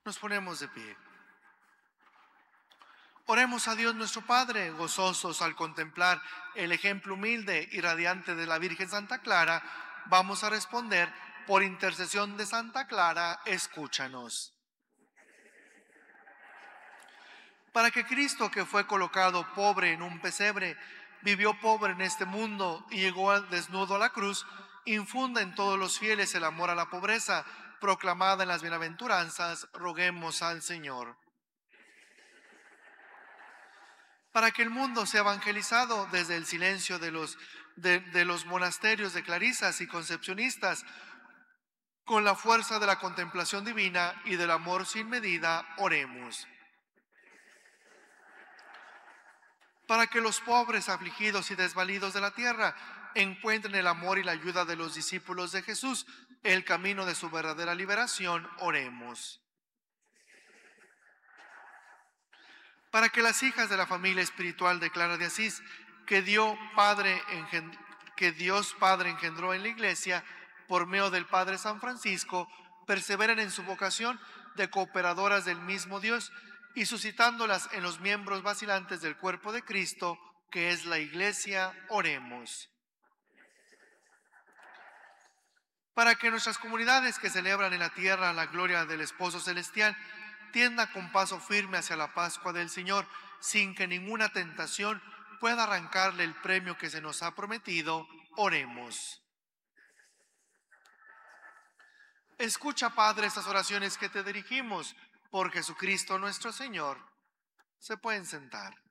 Nos ponemos de pie. Oremos a Dios nuestro Padre, gozosos al contemplar el ejemplo humilde y radiante de la Virgen Santa Clara. Vamos a responder: por intercesión de Santa Clara, escúchanos. Para que Cristo, que fue colocado pobre en un pesebre, vivió pobre en este mundo y llegó desnudo a la cruz, infunda en todos los fieles el amor a la pobreza, proclamada en las bienaventuranzas, roguemos al Señor. Para que el mundo sea evangelizado desde el silencio de los monasterios de clarisas y concepcionistas, con la fuerza de la contemplación divina y del amor sin medida, oremos. Para que los pobres, afligidos y desvalidos de la tierra encuentren el amor y la ayuda de los discípulos de Jesús, el camino de su verdadera liberación, oremos. Para que las hijas de la familia espiritual de Clara de Asís, que Dios Padre engendró en la Iglesia por medio del Padre San Francisco, perseveren en su vocación de cooperadoras del mismo Dios y suscitándolas en los miembros vacilantes del cuerpo de Cristo, que es la Iglesia, oremos. Para que nuestras comunidades que celebran en la tierra la gloria del Esposo Celestial tiendan con paso firme hacia la Pascua del Señor, sin que ninguna tentación pueda arrancarle el premio que se nos ha prometido, oremos. Escucha, Padre, estas oraciones que te dirigimos por Jesucristo nuestro Señor. Se pueden sentar.